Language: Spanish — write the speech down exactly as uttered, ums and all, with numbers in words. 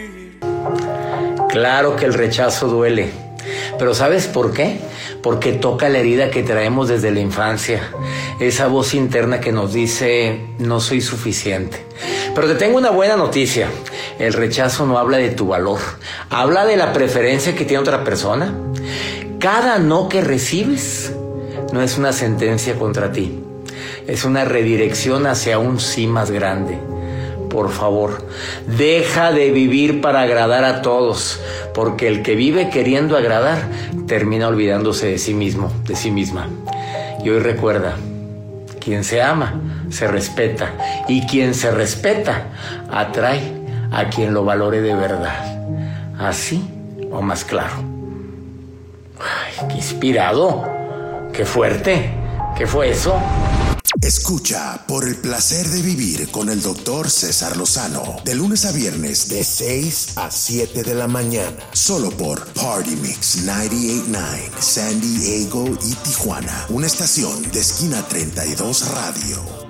Claro que el rechazo duele, pero ¿sabes por qué? Porque toca la herida que traemos desde la infancia, esa voz interna que nos dice, no soy suficiente. Pero te tengo una buena noticia, el rechazo no habla de tu valor, habla de la preferencia que tiene otra persona. Cada no que recibes no es una sentencia contra ti, es una redirección hacia un sí más grande. Por favor, deja de vivir para agradar a todos, porque el que vive queriendo agradar termina olvidándose de sí mismo, de sí misma. Y hoy recuerda, quien se ama, se respeta, y quien se respeta, atrae a quien lo valore de verdad. ¿Así o más claro? Ay, qué inspirado, qué fuerte, ¿qué fue eso? Escucha Por el Placer de Vivir con el doctor César Lozano, de lunes a viernes de seis a siete de la mañana, solo por Party Mix noventa y ocho punto nueve, San Diego y Tijuana, una estación de Esquina treinta y dos Radio.